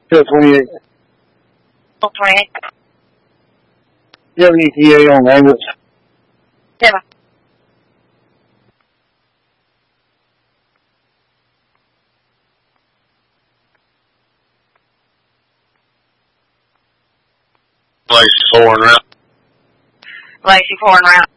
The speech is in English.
Till 28. Till 28. You have an ETA on language? Yeah. Lacey 4 en route. Lacey 4 en route.